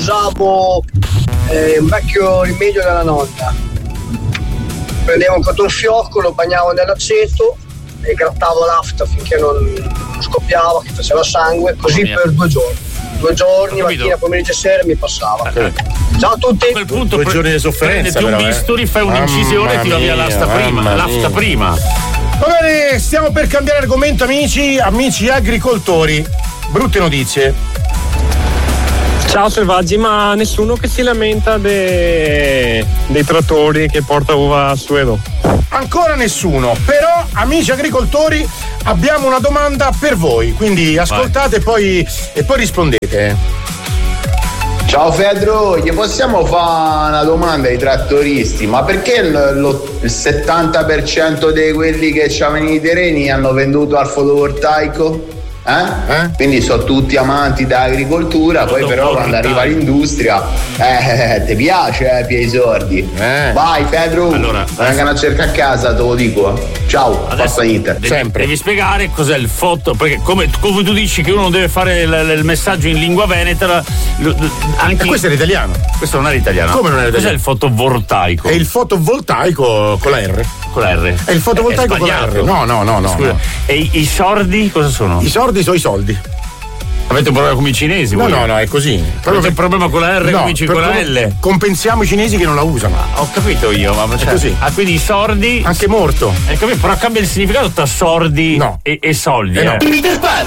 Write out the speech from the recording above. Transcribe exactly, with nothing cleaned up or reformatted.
usavo eh, un vecchio rimedio della nonna. Prendevo un cotonfiocco, lo bagnavo nell'aceto e grattavo l'afta finché non scoppiava, che faceva sangue, così oh, per due giorni. Due giorni, mattina, pomeriggio e sera mi passava. Eh. Ciao a tutti. A quel punto due giorni di sofferenza. Prendi un bisturi, fai un'incisione e ti va via l'afta prima. L'afta prima. Va bene, stiamo per cambiare argomento, amici, amici agricoltori. Brutte notizie. Ciao selvaggi, ma nessuno che si lamenta de... dei trattori che porta uva a suedo? Ancora nessuno, però amici agricoltori abbiamo una domanda per voi, quindi ascoltate e poi, e poi rispondete. Ciao Fedro, gli possiamo fare una domanda ai trattoristi, ma perché il, lo, il settanta per cento di quelli che c'avevano i terreni hanno venduto al fotovoltaico? Eh? Eh? Quindi sono tutti amanti dell'agricoltura, poi però quando arriva l'industria eh, ti piace eh, piei sordi eh. Vai Pedro, allora, vengano a cercare a casa, te lo dico. Ciao, passa Inter. Devi, sempre devi spiegare cos'è il foto, perché come, come tu dici che uno deve fare il, il messaggio in lingua veneta, anche e questo è l'italiano. Questo non è l'italiano. Come non è l'italiano? Cos'è il fotovoltaico? È il fotovoltaico con la R. Con la R. È il fotovoltaico è con la R. No, no, no, no. Scusa. no. E i, i sordi cosa sono? I sordi sono i soldi. Avete un problema con i cinesi? No, voi? no, no, è così. Proprio c'è un problema con la R, no, cominci con la L. Compensiamo i cinesi che non la usano. Ah, ho capito io, ma cioè, è così. Ah, quindi i sordi. Anche morto. È capito, però cambia il significato tra sordi no. e, e soldi. Eh, eh. no. Peter Pan,